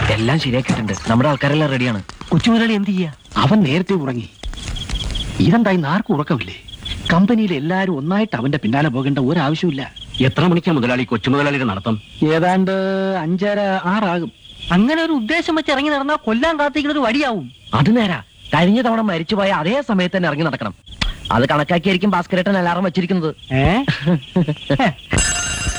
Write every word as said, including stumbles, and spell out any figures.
എല്ലാം ശരിയാക്കിയിട്ടുണ്ട്. നമ്മുടെ ആൾക്കാരെല്ലാം റെഡിയാണ്. കൊച്ചു മുതലാളി എന്ത് ചെയ്യാ? അവൻ നേരത്തെ ഉറങ്ങി. ഇതെന്തായി ആർക്കും ഉറക്കമില്ലേ? കമ്പനിയിൽ എല്ലാരും ഒന്നായിട്ട് അവന്റെ പിന്നാലെ പോകേണ്ട ഒരാവശ്യമില്ല. എത്ര മണിക്കാ മുതലാളി കൊച്ചു മുതലാളിയുടെ നടത്തം? ഏതാണ്ട് അഞ്ചര ആറാകും. അങ്ങനെ ഒരു ഉദ്ദേശം വെച്ച് ഇറങ്ങി നടന്നാൽ കൊല്ലാൻ കാത്തിരിക്കുന്ന ഒരു വടിയാവും. അത് നേരാ. കഴിഞ്ഞ തവണ മരിച്ചുപോയ അതേ സമയത്ത് തന്നെ ഇറങ്ങി നടക്കണം. അത് കണക്കാക്കിയായിരിക്കും ഭാസ്കരേട്ടൻ അലാറം വെച്ചിരിക്കുന്നത്. ഏ